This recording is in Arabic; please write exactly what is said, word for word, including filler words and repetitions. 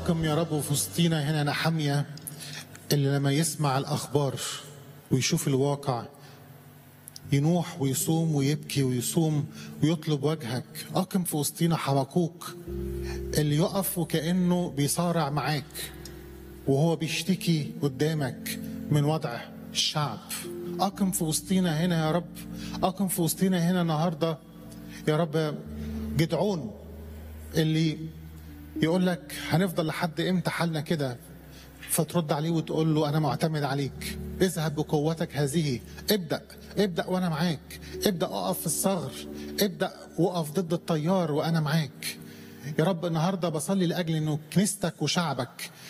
أقم يا رب في وسطينا هنا نحمية اللي لما يسمع الأخبار ويشوف الواقع ينوح ويصوم ويبكي ويصوم ويطلب وجهك. أقم في وسطينا حبقوق اللي يقف وكأنه بيصارع معاك وهو بيشتكي قدامك من وضع الشعب. أقم في وسطينا هنا يا رب، أقم في وسطينا هنا النهاردة يا رب جدعون اللي يقول لك هنفضل لحد امتى حالنا كده، فترد عليه وتقول له أنا معتمد عليك، اذهب بقوتك هذه، ابدأ ابدأ وأنا معاك، ابدأ أقف في الثغر، ابدأ وقف ضد التيار وأنا معاك. يا رب النهاردة بصلي لأجل أنه كنيستك وشعبك